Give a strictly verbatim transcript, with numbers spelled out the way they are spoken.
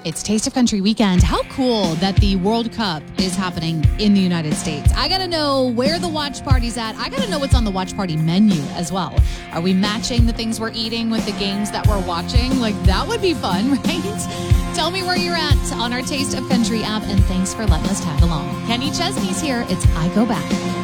It's Taste of Country weekend. How cool that the World Cup is happening in the United States. I got to know where the watch party's at. I got to know what's on the watch party menu as well. Are we matching the things we're eating with the games that we're watching? Like, that would be fun, right? Tell me where you're at on our Taste of Country app, and thanks for letting us tag along. Kenny Chesney's here. It's I Go Back.